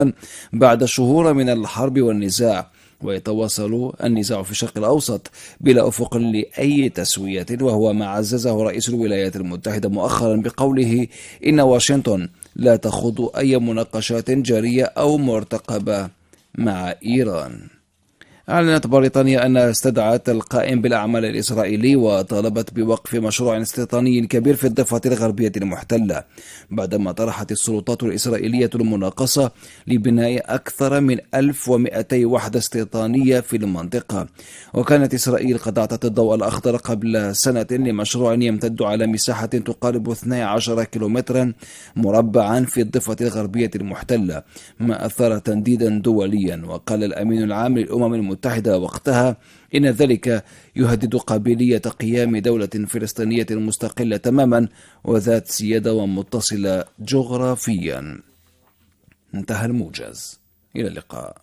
بعد شهور من الحرب والنزاع، ويتواصل النزاع في الشرق الأوسط بلا أفق لأي تسوية، وهو ما عززه رئيس الولايات المتحدة مؤخرا بقوله إن واشنطن لا تخوض أي مناقشات جارية أو مرتقبة مع إيران. أعلنت بريطانيا أنها استدعت القائم بالأعمال الإسرائيلي وطالبت بوقف مشروع استيطاني كبير في الضفة الغربية المحتلة، بعدما طرحت السلطات الإسرائيلية المناقصة لبناء أكثر من 1200 وحدة استيطانية في المنطقة. وكانت إسرائيل قد أعطت الضوء الأخضر قبل سنة لمشروع يمتد على مساحة تقارب 12 كيلومترا مربعا في الضفة الغربية المحتلة، ما أثار تنديدا دوليا. وقال الأمين العام للأمم المتحدة وقتها إن ذلك يهدد قابلية قيام دولة فلسطينية مستقلة تماما وذات سيادة ومتصلة جغرافيا. انتهى الموجز. إلى اللقاء.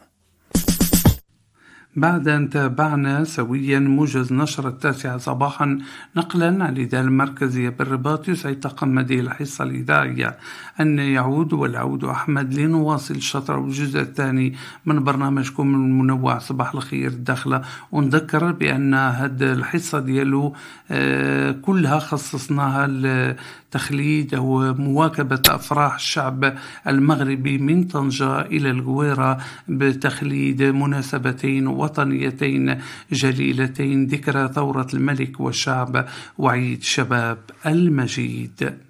بعد أن تابعنا سويا موجز نشرة 9 صباحا نقلا عن الإذاعة المركزية بالرباط، يسعد طاقم هذه الحصة الإذاعية أن يعود والعود أحمد لنواصل الشطر والجزء الثاني من برنامجكم المنوع صباح الخير الداخلة. ونذكر بأن هذه الحصة ديالو كلها خصصناها لتخليد أو مواكبة أفراح الشعب المغربي من طنجة إلى الغويرة بتخليد مناسبتين وطنيتين جليلتين، ذكرى ثورة الملك والشعب وعيد شباب المجيد.